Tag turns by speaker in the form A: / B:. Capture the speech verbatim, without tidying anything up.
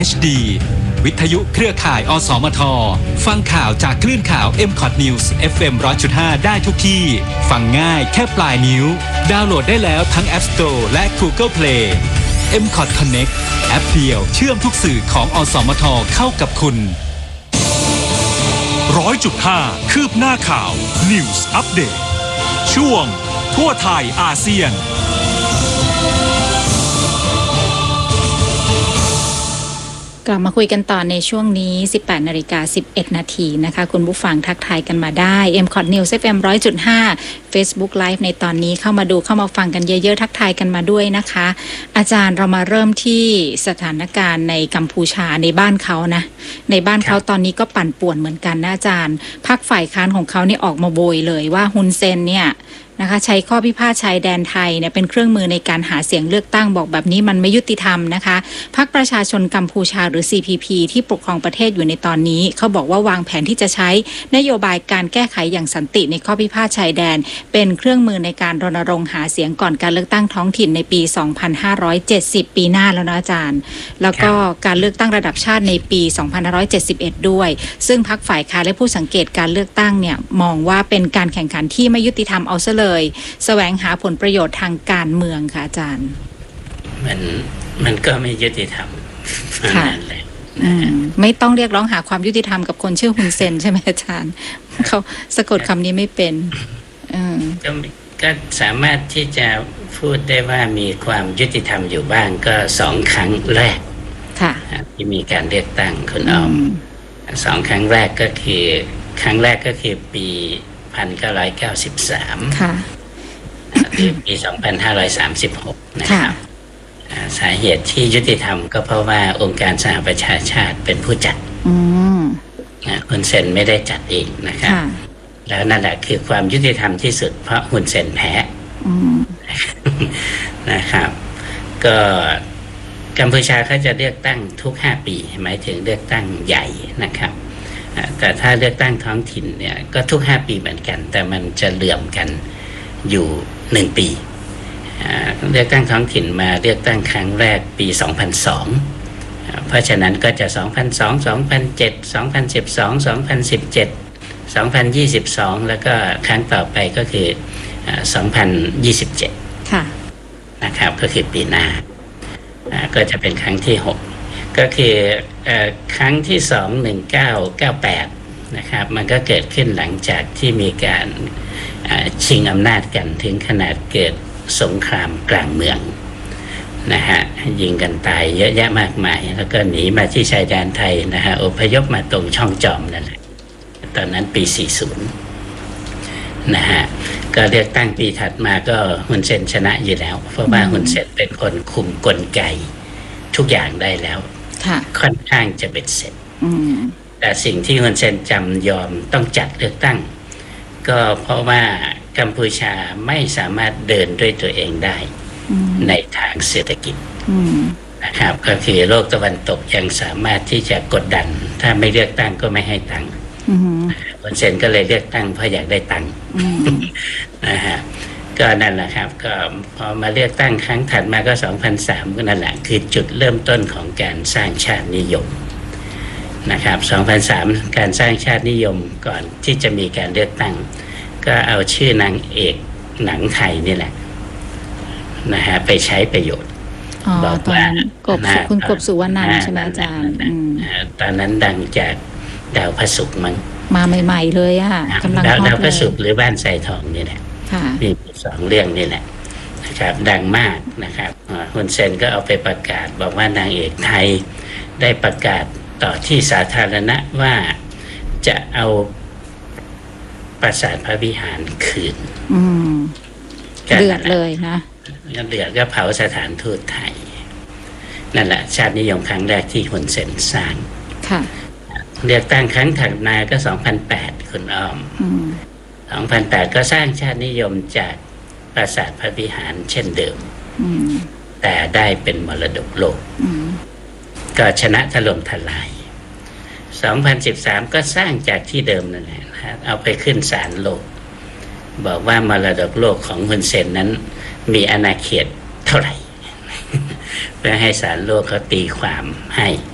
A: เอช ดี วิทยุเครือข่ายอสมทฟังข่าวจากคลื่นข่าว เอ็ม คอท News เอฟ เอ็ม หนึ่งร้อยจุดห้า ได้ทุกที่ฟังง่ายแค่ปลายนิ้วดาวน์โหลดได้แล้วทั้ง App Store และ Google Play เอ็ม คอท Connect แอปเดียวเชื่อมทุกสื่อของอสมทเข้ากับคุณ
B: ร้อยจุดห้าคืบหน้าข่าว News Update ช่วงทั่วไทยอาเซียน
C: กลับมาคุยกันต่อในช่วงนี้ สิบแปดนาฬิกาสิบเอ็ดนาทีนะคะคุณผู้ฟังทักทายกันมาได้ เอ็ม คอท News เอฟ เอ็ม หนึ่งร้อยจุดห้า Facebook Live ในตอนนี้เข้ามาดูเข้ามาฟังกันเยอะๆทักทายกันมาด้วยนะคะอาจารย์เรามาเริ่มที่สถานการณ์ในกัมพูชาในบ้านเขานะในบ้านเขาตอนนี้ก็ปั่นป่วนเหมือนกันนะอาจารย์พรรคฝ่ายค้านของเขาเนี่ยออกมาโวยเลยว่าฮุนเซนเนี่ยนะคะใช้ข้อพิพาทชายแดนไทยเนี่ยเป็นเครื่องมือในการหาเสียงเลือกตั้งบอกแบบนี้มันไม่ยุติธรรมนะคะพรรคประชาชนกัมพูชาหรือ ซี พี พี ที่ปกครองประเทศอยู่ในตอนนี้เขาบอกว่าวางแผนที่จะใช้นโยบายการแก้ไขอย่างสันติในข้อพิพาทชายแดนเป็นเครื่องมือในการรณรงค์หาเสียงก่อนการเลือกตั้งท้องถิ่นในปี สองพันห้าร้อยเจ็ดสิบ ปีหน้าแล้วนะอาจารย์แล้วก็การเลือกตั้งระดับชาติในปี สองพันห้าร้อยเจ็ดสิบเอ็ด ด้วยซึ่งพรรคฝ่ายค้านและผู้สังเกตการเลือกตั้งเนี่ยมองว่าเป็นการแข่งขันที่ไม่ยุติธรรมเอาซะเลยแสวงหาผลประโยชน์ทางการเมืองค่ะอาจารย์
D: มันมันก็ไม่ยุติธรรม
C: ค่ะไม่ต้องเรียกร้องหาความยุติธรรมกับคนชื่อฮุนเซนใช่ไหมอาจารย์เขาสะกดคำนี้ไม่เป็น
D: ก็ก็สามารถที่จะพูดได้ว่ามีความยุติธรรมอยู่บ้างก็สองครั้งแรก
C: ค่ะ
D: ที่มีการเลือกตั้งคุณออมสองครั้งแรกก็คือครั้งแรกก็คือปีหนึ่งพันเก้าร้อยเก้าสิบสาม
C: ค่ะ
D: ปี สองพันห้าร้อยสามสิบหก นะครับสาเหตุที่ยุติธรรมก็เพราะว่าองค์การสหประชาชาติเป็นผู้จัดฮุนเซนไม่ได้จัดเองนะครับแล้วนั่นแหละคือความยุติธรรมที่สุดเพราะฮุนเซนแพ้นะครับก็กัมพูชาเขาจะเลือกตั้งทุกห้าปีหมายถึงเลือกตั้งใหญ่นะครับแต่ถ้าเลือกตั้งท้องถิ่นเนี่ยก็ทุกห้าปีเหมือนกันแต่มันจะเหลื่อมกันอยู่หนึ่งปีเลือกตั้งท้องถิ่นมาเลือกตั้งครั้งแรกปีสองพันสองเพราะฉะนั้นก็จะสองพันสอง สองพันเจ็ด สองพันสิบสอง สองพันสิบเจ็ด สองพันยี่สิบสองแล้วก็ครั้งต่อไปก็คือสองพันยี่สิบเจ็ด
C: ค่ะ
D: นะครับก็คือปีหน้าก็จะเป็นครั้งที่หกก็คือครั้งที่สอง หนึ่งพันเก้าร้อยเก้าสิบแปดนะครับมันก็เกิดขึ้นหลังจากที่มีการชิงอำนาจกันถึงขนาดเกิดสงครามกลางเมืองนะฮะยิงกันตายเยอะแยะมากมายแล้วก็หนีมาที่ชายแดนไทยนะฮะอพยพมาตรงช่องจอมนั่นแหละตอนนั้นปีสี่สิบนะฮะก็เลือกตั้งปีถัดมาก็ฮุนเซนชนะอยู่แล้วเพราะว่าฮุนเซนเป็นคนคุมกลไกทุกอย่างได้แล้วค่อนข้างจะเบ็ดเสร็จแต่สิ่งที่ฮุนเซนจำยอมต้องจัดเลือกตั้งก็เพราะว่ากัมพูชาไม่สามารถเดินด้วยตัวเองได้ในทางเศรษฐกิจนะครับก็คือโลกตะวันตกยังสามารถที่จะกดดันถ้าไม่เลือกตั้งก็ไม่ให้ตังค์ฮุนเซนก็เลยเลือกตั้งเพราะอยากได้ตังค์นะฮะก็นั่นแหละครับก็พอมาเลือกตั้งครั้งถัดมาก็สองพันสามก็นั่นแหละคือจุดเริ่มต้นของการสร้างชาตินิยมนะครับสองพันสามการสร้างชาตินิยมก่อนที่จะมีการเลือกตั้งก็เอาชื่อนางเอกหนังไทยนี่แหละนะฮะไปใช้ประโยชน์
C: บอกว่าคุณกบสุวรรณันท์ใช่ไหมอาจารย์
D: ตอนนั้นดังจากดาวพระศุกร์มั้ง
C: มาใหม่ๆเลยอ่ะ
D: กำลังดาวพระศุกร์หรือบ้านทรายทองนี่แหละมีสองเรื่องนี่แหละนะครับดังมากนะครับฮุนเซนก็เอาไปประกาศบอกว่านางเอกไทยได้ประกาศต่อที่สาธารณะว่าจะเอาปราสาทพระวิหารคืน
C: เดือดเลยนะ
D: เดือดก็เผาสถานทูตไทยนั่นแหละชาตินิยมครั้งแรกที่ฮุนเซนสร้าง
C: ค่ะ
D: เลือกตั้งครั้งถัดมาก็สองพันแปดคุณอ้อมสองพันแปดก็สร้างชาตินิยมจากปราสาทพระวิหารเช่นเดิมแต่ได้เป็นมรดกโลกก็ชนะถล่มทลายสองพันสิบสามก็สร้างจากที่เดิมนั่นแหละเอาไปขึ้นศาลโลกบอกว่ามรดกโลกของฮุนเซนนั้นมีอาณาเขตเท่าไหร่เพื่อให้ศาลโลกเขาตีความให้